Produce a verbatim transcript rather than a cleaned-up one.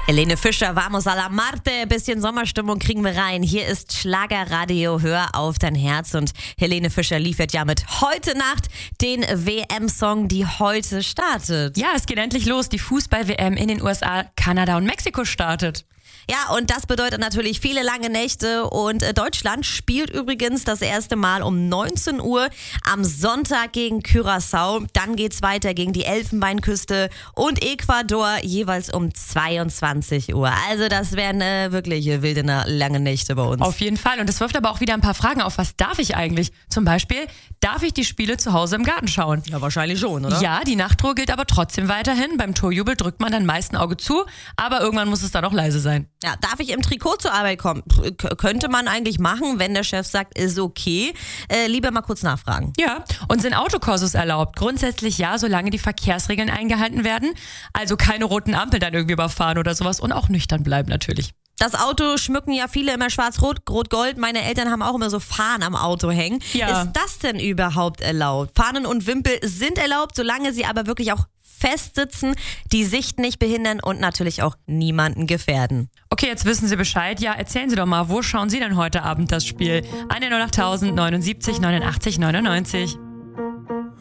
Helene Fischer, Vamos a la Marte, bisschen Sommerstimmung kriegen wir rein. Hier ist Schlagerradio, hör auf dein Herz. Und Helene Fischer liefert ja mit heute Nacht den W M-Song, die heute startet. Ja, es geht endlich los. Die Fußball-W M in den U S A, Kanada und Mexiko startet. Ja, und das bedeutet natürlich viele lange Nächte und äh, Deutschland spielt übrigens das erste Mal um neunzehn Uhr am Sonntag gegen Curaçao. Dann geht's weiter gegen die Elfenbeinküste und Ecuador jeweils um zweiundzwanzig Uhr. Also das wären äh, wirklich wilde lange Nächte bei uns. Auf jeden Fall. Und es wirft aber auch wieder ein paar Fragen auf. Was darf ich eigentlich? Zum Beispiel, darf ich die Spiele zu Hause im Garten schauen? Ja, wahrscheinlich schon, oder? Ja, die Nachtruhe gilt aber trotzdem weiterhin. Beim Torjubel drückt man dann meist ein Auge zu, aber irgendwann muss es dann auch leise sein. Ja, darf ich im Trikot zur Arbeit kommen? K- könnte man eigentlich machen, wenn der Chef sagt, ist okay. Äh, lieber mal kurz nachfragen. Ja, und sind Autokursus erlaubt? Grundsätzlich ja, solange die Verkehrsregeln eingehalten werden. Also keine roten Ampeln dann irgendwie überfahren oder sowas und auch nüchtern bleiben natürlich. Das Auto schmücken ja viele immer schwarz-rot, rot-gold. Meine Eltern haben auch immer so Fahnen am Auto hängen. Ja. Ist das denn überhaupt erlaubt? Fahnen und Wimpel sind erlaubt, solange sie aber wirklich auch festsitzen, die Sicht nicht behindern und natürlich auch niemanden gefährden. Okay, jetzt wissen Sie Bescheid. Ja, erzählen Sie doch mal, wo schauen Sie denn heute Abend das Spiel? eins null acht null neunundsiebzig neunundachtzig neunundneunzig.